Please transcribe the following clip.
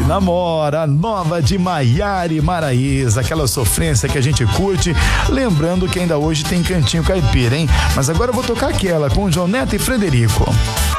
Namora, nova de Maiara e Maraísa, aquela sofrência que a gente curte, lembrando que ainda hoje tem Cantinho Caipira, hein? Mas agora eu vou tocar aquela com João Neto e Frederico.